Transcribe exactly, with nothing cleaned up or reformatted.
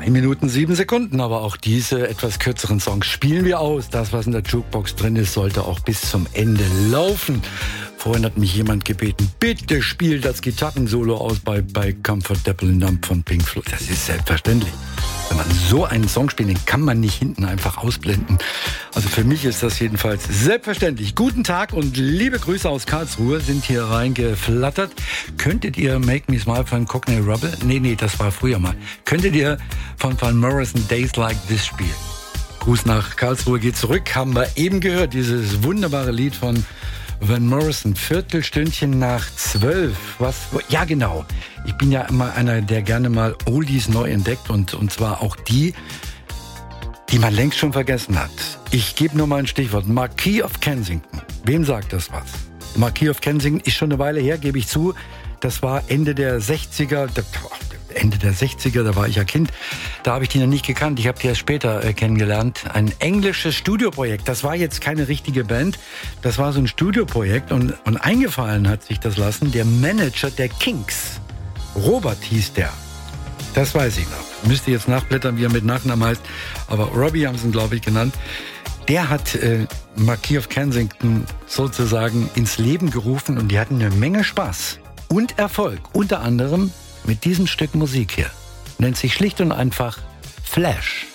Drei Minuten, sieben Sekunden, aber auch diese etwas kürzeren Songs spielen wir aus. Das, was in der Jukebox drin ist, sollte auch bis zum Ende laufen. Vorhin hat mich jemand gebeten, bitte spiel das Gitarrensolo aus bei, bei Comfortable Numb von Pink Floyd. Das ist selbstverständlich. Wenn man so einen Song spielt, den kann man nicht hinten einfach ausblenden. Also für mich ist das jedenfalls selbstverständlich. Guten Tag und liebe Grüße aus Karlsruhe sind hier reingeflattert. Könntet ihr Make Me Smile von Cockney Rebel? Nee, nee, das war früher mal. Könntet ihr von Van Morrison Days Like This spielen? Gruß nach Karlsruhe geht zurück. Haben wir eben gehört, dieses wunderbare Lied von Van Morrison, Viertelstündchen nach zwölf. Was? Ja, genau. Ich bin ja immer einer, der gerne mal Oldies neu entdeckt und, und zwar auch die, die man längst schon vergessen hat. Ich gebe nur mal ein Stichwort. Marquis of Kensington. Wem sagt das was? Marquis of Kensington ist schon eine Weile her, gebe ich zu. Das war Ende der sechziger, Ende der sechziger, da war ich ja Kind. Da habe ich die noch nicht gekannt. Ich habe die erst später äh, kennengelernt. Ein englisches Studioprojekt. Das war jetzt keine richtige Band. Das war so ein Studioprojekt. Und, und eingefallen hat sich das lassen der Manager der Kinks. Robert hieß der. Das weiß ich noch. Müsste jetzt nachblättern, wie er mit Nachnamen heißt. Aber Robbie haben sie ihn, glaube ich, genannt. Der hat äh, Marquis of Kensington sozusagen ins Leben gerufen. Und die hatten eine Menge Spaß und Erfolg. Unter anderem mit diesem Stück Musik hier. Nennt sich schlicht und einfach Flash.